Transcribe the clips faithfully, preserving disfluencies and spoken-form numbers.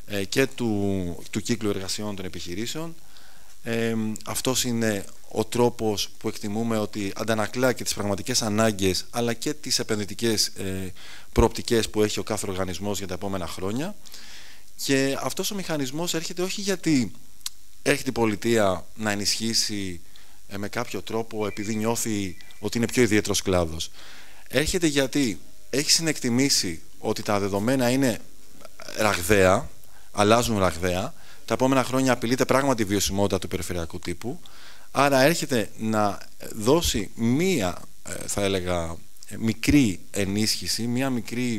ε, και του, του κύκλου εργασιών των επιχειρήσεων. Ε, αυτός είναι ο τρόπος που εκτιμούμε ότι αντανακλά και τις πραγματικές ανάγκες αλλά και τις επενδυτικές ε, προοπτικές που έχει ο κάθε οργανισμός για τα επόμενα χρόνια. Και αυτός ο μηχανισμός έρχεται όχι γιατί έρχεται η πολιτεία να ενισχύσει ε, με κάποιο τρόπο επειδή νιώθει ότι είναι πιο ιδιαίτερος κλάδος. Έρχεται γιατί έχει συνεκτιμήσει ότι τα δεδομένα είναι ραγδαία, αλλάζουν ραγδαία. Τα επόμενα χρόνια απειλείται πράγματι η βιωσιμότητα του περιφερειακού τύπου. Άρα έρχεται να δώσει μία, θα έλεγα, μικρή ενίσχυση, μία μικρή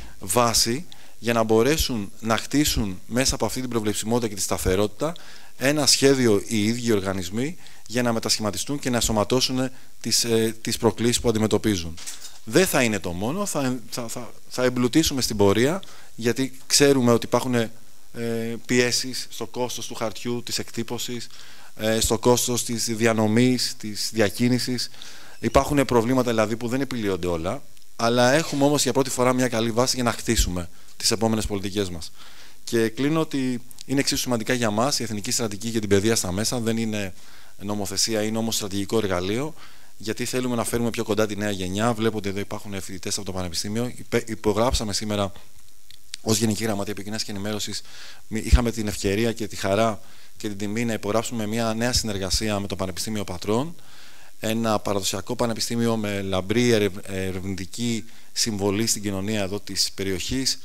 βάση για να μπορέσουν να χτίσουν μέσα από αυτή την προβλεψιμότητα και τη σταθερότητα ένα σχέδιο οι ίδιοι οργανισμοί για να μετασχηματιστούν και να ενσωματώσουν τις, τις προκλήσεις που αντιμετωπίζουν. Δεν θα είναι το μόνο, θα, θα, θα, θα εμπλουτίσουμε στην πορεία, γιατί ξέρουμε ότι υπάρχουν ε, πιέσεις στο κόστος του χαρτιού, της εκτύπωσης, ε, στο κόστος της διανομής, της διακίνησης. Υπάρχουν προβλήματα δηλαδή που δεν επιλύονται όλα, αλλά έχουμε όμως για πρώτη φορά μια καλή βάση για να χτίσουμε τις επόμενες πολιτικές μας. Και κλείνω ότι είναι εξίσου σημαντικά για μας η εθνική στρατηγική για την παιδεία στα μέσα. Δεν είναι νομοθεσία, είναι όμως στρατηγικό εργαλείο, γιατί θέλουμε να φέρουμε πιο κοντά τη νέα γενιά. Βλέπω ότι εδώ υπάρχουν φοιτητές από το Πανεπιστήμιο. Υπογράψαμε σήμερα ως Γενική Γραμματεία Επικοινωνίας και Ενημέρωσης. Είχαμε την ευκαιρία και τη χαρά και την τιμή να υπογράψουμε μια νέα συνεργασία με το Πανεπιστήμιο Πατρών. Ένα παραδοσιακό πανεπιστήμιο με λαμπρή ερευνητική συμβολή στην κοινωνία εδώ της περιοχής,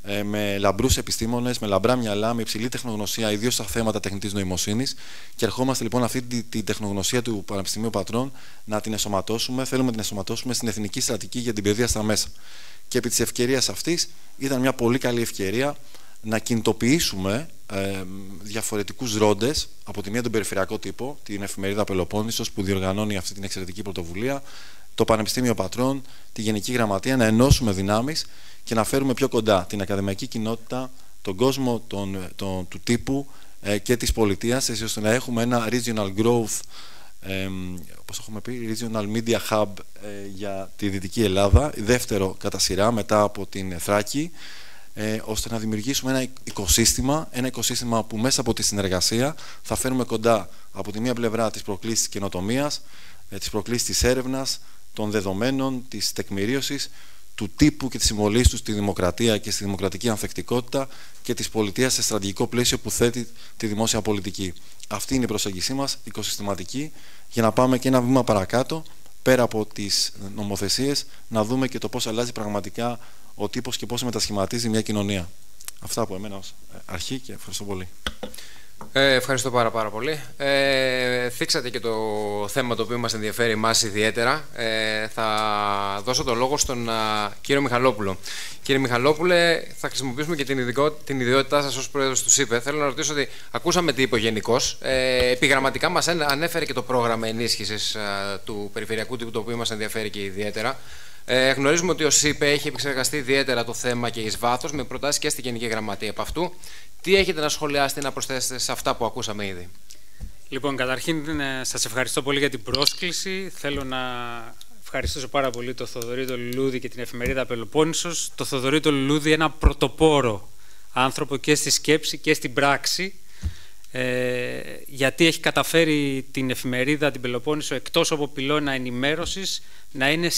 με λαμπρούς επιστήμονες, με λαμπρά μυαλά, με υψηλή τεχνογνωσία, ιδίως στα θέματα τεχνητής νοημοσύνης. Και ερχόμαστε λοιπόν αυτή τη, τη τεχνογνωσία του Πανεπιστημίου Πατρών να την ενσωματώσουμε. Θέλουμε να την ενσωματώσουμε στην εθνική στρατηγική για την παιδεία στα μέσα. Και επί της ευκαιρίας αυτής ήταν μια πολύ καλή ευκαιρία να κινητοποιήσουμε ε, διαφορετικούς ρόντες, από τη μία τον περιφερειακό τύπο, την εφημερίδα Πελοπόννησος που διοργανώνει αυτή την εξαιρετική πρωτοβουλία, το Πανεπιστήμιο Πατρών, τη Γενική Γραμματεία, να ενώσουμε δυνάμεις και να φέρουμε πιο κοντά την ακαδημαϊκή κοινότητα, τον κόσμο τον, τον, του τύπου ε, και της πολιτείας, έτσι ώστε να έχουμε ένα regional growth, ε, όπως έχουμε πει, regional media hub ε, για τη Δυτική Ελλάδα, δεύτερο κατά σειρά μετά από την Θράκη, ε, ώστε να δημιουργήσουμε ένα οικοσύστημα, ένα οικοσύστημα που μέσα από τη συνεργασία θα φέρουμε κοντά από τη μία πλευρά τις προκλήσεις της καινοτομίας, ε, τις προκλήσεις της έρευνας, των δεδομένων, της τεκμηρίωσης, του τύπου και της συμβολής του στη δημοκρατία και στη δημοκρατική ανθεκτικότητα και της πολιτείας σε στρατηγικό πλαίσιο που θέτει τη δημόσια πολιτική. Αυτή είναι η προσέγγισή μας, οικοσυστηματική, για να πάμε και ένα βήμα παρακάτω, πέρα από τις νομοθεσίες, να δούμε και το πώς αλλάζει πραγματικά ο τύπος και πώς μετασχηματίζει μια κοινωνία. Αυτά από εμένα ως αρχή και ευχαριστώ πολύ. Ε, ευχαριστώ πάρα πάρα πολύ. Ε, θίξατε και το θέμα το οποίο μας ενδιαφέρει εμάς ιδιαίτερα. Ε, θα δώσω το λόγο στον α, κύριο Μιχαλόπουλο. Κύριε Μιχαλόπουλε, θα χρησιμοποιήσουμε και την, ειδικό, την ιδιότητά σας ως πρόεδρος του ΣΥΠΕ. Θέλω να ρωτήσω ότι ακούσαμε τι είπε ο Γενικός. Ε, επιγραμματικά μας ανέφερε και το πρόγραμμα ενίσχυσης α, του περιφερειακού τύπου, το οποίο μας ενδιαφέρει και ιδιαίτερα. Ε, γνωρίζουμε ότι ο ΣΥΠΕ έχει επεξεργαστεί ιδιαίτερα το θέμα και εις βάθος, με προτάσεις και στη Γενική Γραμματεία από αυτού. Τι έχετε να σχολιάσετε, να προσθέσετε σε αυτά που ακούσαμε ήδη? Λοιπόν, καταρχήν σας ευχαριστώ πολύ για την πρόσκληση. Θέλω να ευχαριστήσω πάρα πολύ τον Θοδωρή τον Λουλούδη και την εφημερίδα Πελοπόννησος. Το Θοδωρή τον Λουλούδη, ένα πρωτοπόρο άνθρωπο και στη σκέψη και στην πράξη, ε, γιατί έχει καταφέρει την εφημερίδα την Πελοπόννησο, εκτός από πυλώνα ενημέρωσης, να είναι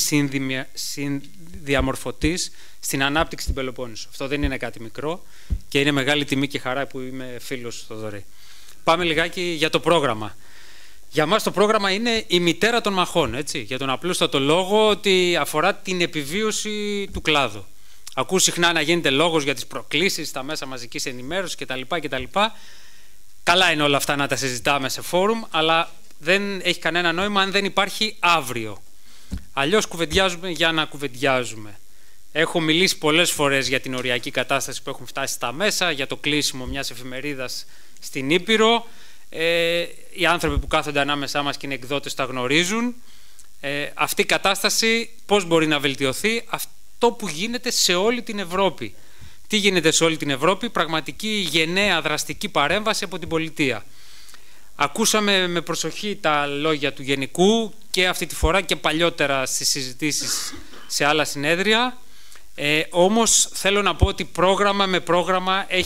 συνδιαμορφωτής στην ανάπτυξη στην Πελοπόννησο. Αυτό δεν είναι κάτι μικρό και είναι μεγάλη τιμή και χαρά που είμαι φίλος του Θοδωρή. Πάμε λιγάκι για το πρόγραμμα. Για μας το πρόγραμμα είναι η μητέρα των μαχών, έτσι, για τον απλούστατο λόγο ότι αφορά την επιβίωση του κλάδου. Ακούω συχνά να γίνεται λόγος για τις προκλήσεις στα μέσα μαζικής ενημέρωσης κτλ. κτλ. Καλά είναι όλα αυτά να τα συζητάμε σε φόρουμ, αλλά δεν έχει κανένα νόημα αν δεν υπάρχει αύριο. Αλλιώς κουβεντιάζουμε για να κουβεντιάζουμε. Έχω μιλήσει πολλές φορές για την οριακή κατάσταση που έχουν φτάσει στα μέσα, για το κλείσιμο μιας εφημερίδας στην Ήπειρο. Ε, οι άνθρωποι που κάθονται ανάμεσά μας και είναι εκδότες τα γνωρίζουν. Ε, αυτή η κατάσταση πώς μπορεί να βελτιωθεί? Αυτό που γίνεται σε όλη την Ευρώπη. Τι γίνεται σε όλη την Ευρώπη? Πραγματική γενναία δραστική παρέμβαση από την πολιτεία. Ακούσαμε με προσοχή τα λόγια του Γενικού και αυτή τη φορά και παλιότερα στις συζητήσεις σε άλλα συνέδρια. Ε, όμως θέλω να πω ότι πρόγραμμα με πρόγραμμα έχει